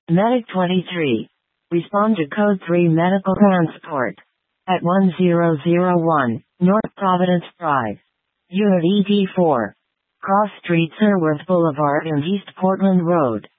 Medic 23. Respond to Code 3 Medical Transport. At 1001, North Providence Drive. Unit ED4. Cross Street Sirworth Boulevard and East Portland Road.